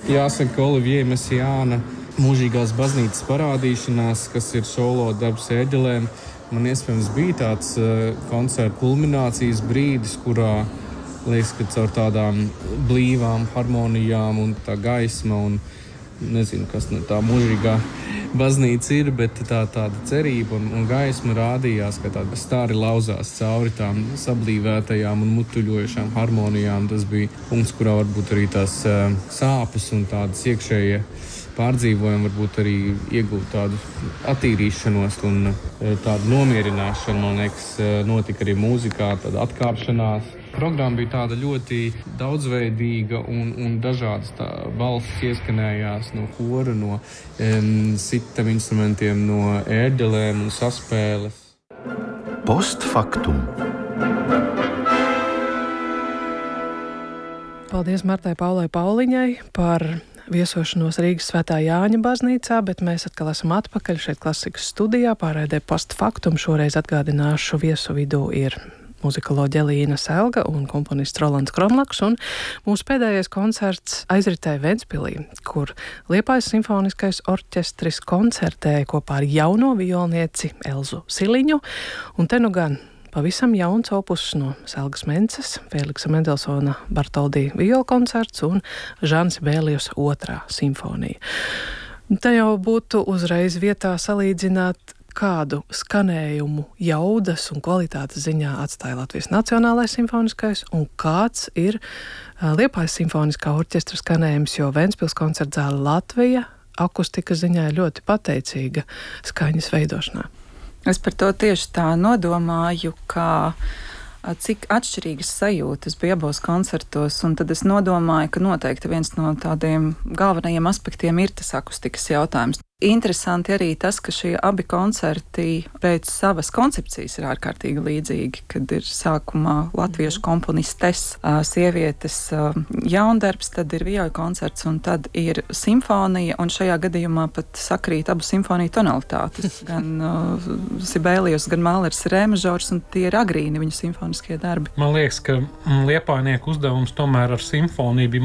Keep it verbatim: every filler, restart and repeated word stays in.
Jāsaka, ka Olivier Messiāna mūžīgās baznīcas parādīšanās, kas ir solo darbs ērģelēm, man iespējams bija tāds uh, koncerta kulminācijas brīdis, kurā liekas, ka caur tādām blīvām harmonijām un tā gaisma un nezinu, kas no tā mūžīgā baznīca ir, bet tā tāda cerība un, un gaisma rādījās, ka tāda stāri lauzās cauri tām sablīvētajām un mutuļojušām harmonijām. Tas bija punkts, kurā varbūt arī tās uh, sāpes un tādas iekšējie pārdzīvojumi varbūt arī iegūt tādu attīrīšanos un tādu nomierināšanu. Man liekas, notika arī mūzikā, tāda atkāpšanās. Programma bija tāda ļoti daudzveidīga un, un dažādas tā balsis ieskanējās no kora, no um, sitam instrumentiem, no ērģelēm un saspēles. Postfaktum. Paldies Martai Paulai Pauliņai par viesošanos Rīgas Svētā Jāņa baznīcā, bet mēs atkal esam atpakaļ šeit Klasikas studijā pārraidē Postfaktum. Šoreiz atgādināšu, viesu vidū ir muzikoloģe Elīna Selga un komponists Rolands Kronlaks, un mūsu pēdējais koncerts aizritēja Ventspilī, kur Liepājas simfoniskais orķestris koncertēja kopā ar jauno violnieci Elzu Siliņu, un te nu gan pavisam jauns opus no Selgas Mences, Feliksa Mendelsona Bartoldi viola koncerts un Žana Sibeliusa otrā simfonija. Te jau būtu uzreiz vietā salīdzināt, kādu skanējumu jaudas un kvalitātes ziņā atstāja Latvijas Nacionālais simfoniskais un kāds ir Liepājas simfoniskā orķestra skanējums, jo Ventspils koncertzāle Latvija akustikas ziņā ir ļoti pateicīga skaņas veidošanā. Es par to tieši tā nodomāju, ka cik atšķirīgas sajūtas bija abos koncertos, un tad es nodomāju, ka noteikti viens no tādiem galvenajiem aspektiem ir tas akustikas jautājums. Interesanti arī tas, ka šie abi koncerti pēc savas koncepcijas ir ārkārtīgi līdzīgi, kad ir sākumā latviešu komponistes, sievietes jaundarbs, tad ir vioļu koncerts un tad ir simfonija, un šajā gadījumā pat sakrīt abu simfoniju tonalitātes, gan uh, Sibelius, gan Mahlers re mažors, un tie ir agrīni viņu simfoniskie darbi. Man liekas, ka Liepājnieku uzdevums tomēr ar simfoniju bija